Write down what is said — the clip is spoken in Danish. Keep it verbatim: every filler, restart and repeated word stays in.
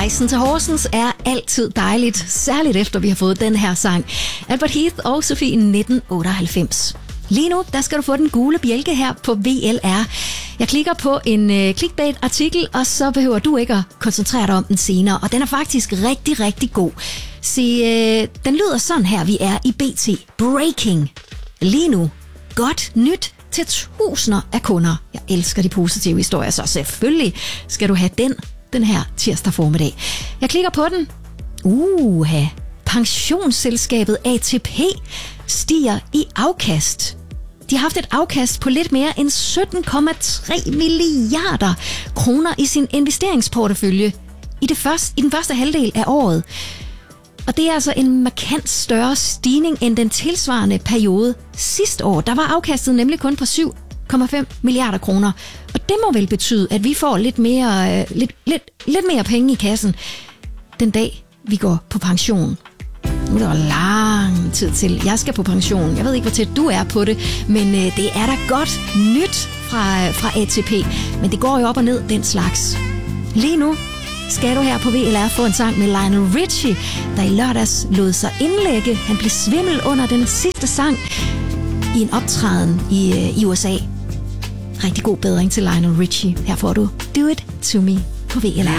Rejsen til Horsens er altid dejligt, særligt efter vi har fået den her sang. Albert Heath og Sofie nitten otteoghalvfems. Lige nu, der skal du få den gule bjælke her på V L R. Jeg klikker på en øh, clickbait-artikel, og så behøver du ikke at koncentrere dig om den senere. Og den er faktisk rigtig, rigtig god. Se, øh, den lyder sådan her, vi er i B T. Breaking. Lige nu. Godt nyt til tusinder af kunder. Jeg elsker de positive historier, så selvfølgelig skal du have den, den her tirsdag formiddag. Jeg klikker på den. Uha. Pensionsselskabet A T P stiger i afkast. De har haft et afkast på lidt mere end sytten komma tre milliarder kroner i sin investeringsportefølje i, det første, i den første halvdel af året. Og det er altså en markant større stigning end den tilsvarende periode sidste år. Der var afkastet nemlig kun på syv komma fem milliarder kroner. Og det må vel betyde, at vi får lidt mere, lidt, lidt, lidt mere penge i kassen den dag, vi går på pension. Nu er der lang tid til. Jeg skal på pension. Jeg ved ikke, hvor tæt du er på det, men øh, det er da godt nyt fra, fra A T P. Men det går jo op og ned, den slags. Lige nu skal du her på V L R få en sang med Lionel Richie, der i lørdags lod sig indlægge. Han blev svimmel under den sidste sang i en optræden i, øh, i U S A. Rigtig god bedring til Lionel Richie. Her får du Do It To Me på V L R.